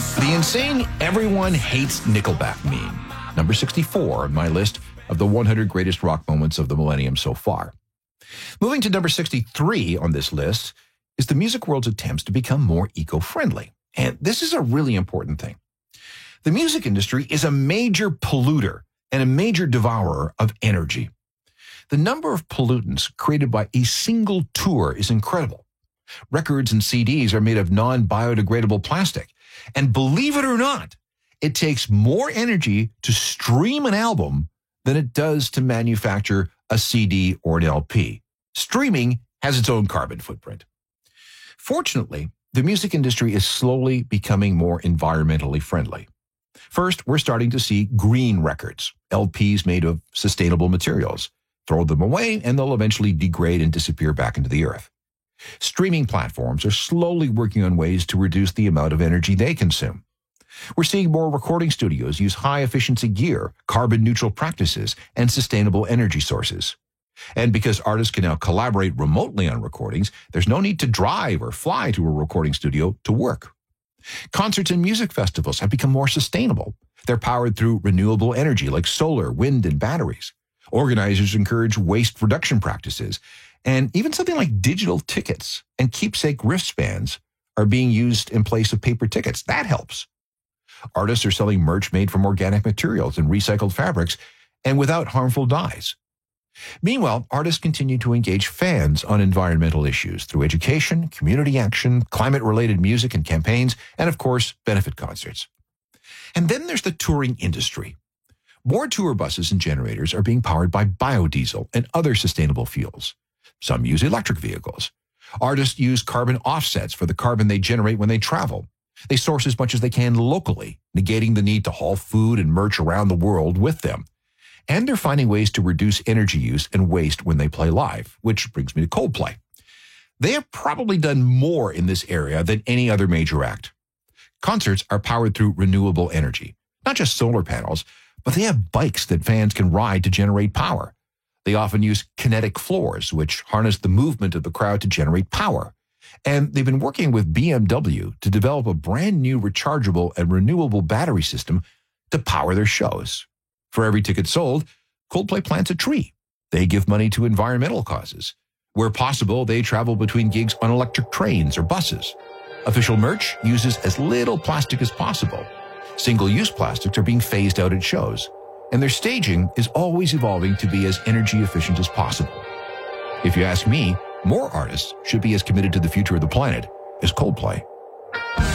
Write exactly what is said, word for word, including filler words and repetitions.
The insane everyone hates Nickelback meme. Number sixty-four on my list of the one hundred greatest rock moments of the millennium so far. Moving to number sixty-three on this list is the music world's attempts to become more eco-friendly. And this is a really important thing. The music industry is a major polluter and a major devourer of energy. The number of pollutants created by a single tour is incredible. Records and C Ds are made of non-biodegradable plastic. And believe it or not, it takes more energy to stream an album than it does to manufacture a C D or an L P. Streaming has its own carbon footprint. Fortunately, the music industry is slowly becoming more environmentally friendly. First, we're starting to see green records, L Ps made of sustainable materials. Throw them away and they'll eventually degrade and disappear back into the earth. Streaming platforms are slowly working on ways to reduce the amount of energy they consume. We're seeing more recording studios use high-efficiency gear, carbon-neutral practices, and sustainable energy sources. And because artists can now collaborate remotely on recordings, there's no need to drive or fly to a recording studio to work. Concerts and music festivals have become more sustainable. They're powered through renewable energy like solar, wind, and batteries. Organizers encourage waste reduction practices. And even something like digital tickets and keepsake wristbands are being used in place of paper tickets. That helps. Artists are selling merch made from organic materials and recycled fabrics and without harmful dyes. Meanwhile, artists continue to engage fans on environmental issues through education, community action, climate-related music and campaigns, and of course, benefit concerts. And then there's the touring industry. More tour buses and generators are being powered by biodiesel and other sustainable fuels. Some use electric vehicles. Artists use carbon offsets for the carbon they generate when they travel. They source as much as they can locally, negating the need to haul food and merch around the world with them. And they're finding ways to reduce energy use and waste when they play live, which brings me to Coldplay. They have probably done more in this area than any other major act. Concerts are powered through renewable energy, not just solar panels, but they have bikes that fans can ride to generate power. They often use kinetic floors, which harness the movement of the crowd to generate power. And they've been working with B M W to develop a brand new rechargeable and renewable battery system to power their shows. For every ticket sold, Coldplay plants a tree. They give money to environmental causes. Where possible, they travel between gigs on electric trains or buses. Official merch uses as little plastic as possible. Single-use plastics are being phased out at shows. And their staging is always evolving to be as energy efficient as possible. If you ask me, more artists should be as committed to the future of the planet as Coldplay.